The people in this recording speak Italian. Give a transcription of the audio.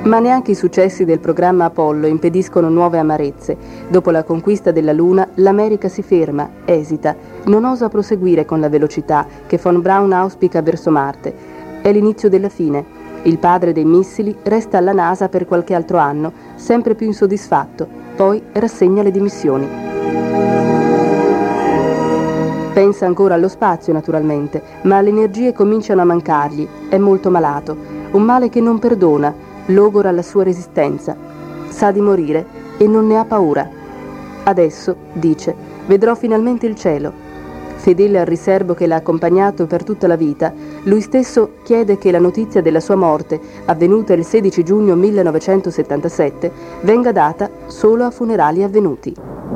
Ma neanche i successi del programma Apollo impediscono nuove amarezze. Dopo la conquista della Luna, l'America si ferma, esita, non osa proseguire con la velocità che von Braun auspica verso Marte. È l'inizio della fine. Il padre dei missili resta alla NASA per qualche altro anno, sempre più insoddisfatto, poi rassegna le dimissioni. Pensa ancora allo spazio, naturalmente, ma le energie cominciano a mancargli, è molto malato, un male che non perdona, logora la sua resistenza. Sa di morire e non ne ha paura. Adesso, dice, vedrò finalmente il cielo. Fedele al riserbo che l'ha accompagnato per tutta la vita, lui stesso chiede che la notizia della sua morte, avvenuta il 16 giugno 1977, venga data solo a funerali avvenuti.